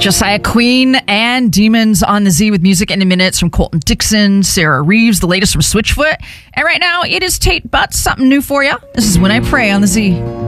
Josiah Queen and Demons on the Z with music in a minute from Colton Dixon, Sarah Reeves, the latest from Switchfoot. And right now it is Tate Butts, something new for you. This is When I Pray on the Z.